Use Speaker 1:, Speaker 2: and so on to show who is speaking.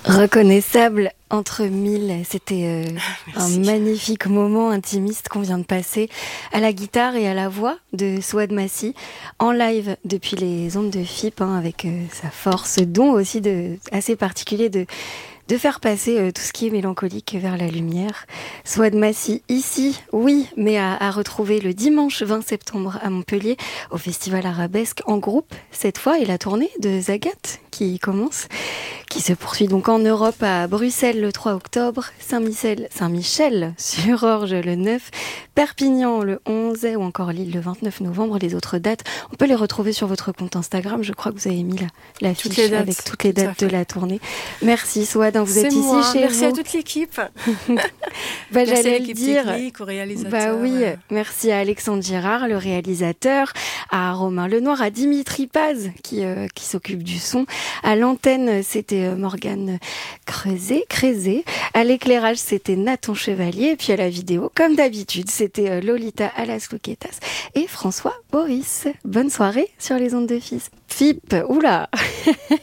Speaker 1: Reconnaissable entre mille, c'était un magnifique moment intimiste qu'on vient de passer à la guitare et à la voix de Souad Massi en live depuis les ondes de FIP, avec sa force, don aussi assez particulier de faire passer tout ce qui est mélancolique vers la lumière. Souad Massi ici, oui, mais à retrouver le dimanche 20 septembre à Montpellier au Festival Arabesque en groupe cette fois, et la tournée de Zagat qui commence, qui se poursuit donc en Europe à Bruxelles le 3 octobre, Saint-Michel-sur-Orge le 9, Perpignan le 11 ou encore Lille le 29 novembre. Les autres dates, on peut les retrouver sur votre compte Instagram. Je crois que vous avez mis l'affiche avec toutes les dates de la tournée. Merci Souad, vous êtes ici chez
Speaker 2: merci
Speaker 1: vous.
Speaker 2: à toute l'équipe.
Speaker 1: Merci
Speaker 2: à
Speaker 1: j'allais
Speaker 2: l'équipe
Speaker 1: le dire.
Speaker 2: Technique, au réalisateur.
Speaker 1: Merci à Alexandre Girard, le réalisateur, à Romain Lenoir, à Dimitri Paz qui s'occupe du son. À l'antenne, c'était Morgane Crézé. À l'éclairage, c'était Nathan Chevalier. Et puis à la vidéo, comme d'habitude, c'était Lolita Alas-Luquetas et François Boris. Bonne soirée sur les ondes de FIP. Oula